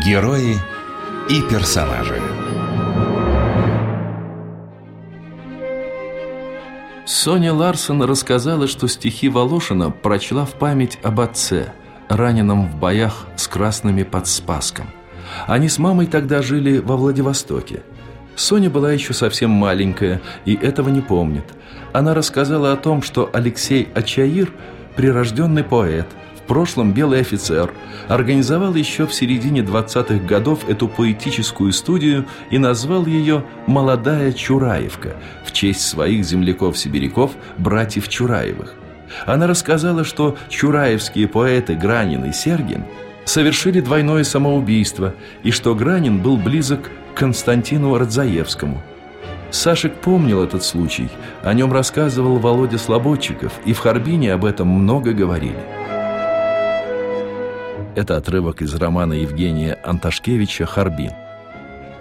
Герои и персонажи. Соня Ларсон рассказала, что стихи Волошина прочла в память об отце, раненом в боях с красными под Спасском. Они с мамой тогда жили во Владивостоке. Соня была еще совсем маленькая и этого не помнит. Она рассказала о том, что Алексей Ачаир, прирожденный поэт, в прошлом белый офицер, организовал еще в середине 20-х годов эту поэтическую студию и назвал ее «Молодая Чураевка» в честь своих земляков-сибиряков, братьев Чураевых. Она рассказала, что чураевские поэты Гранин и Сергин совершили двойное самоубийство и что Гранин был близок к Константину Радзаевскому. Сашек помнил этот случай, о нем рассказывал Володя Слободчиков, и в Харбине об этом много говорили. Это отрывок из романа Евгения Анташкевича «Харбин».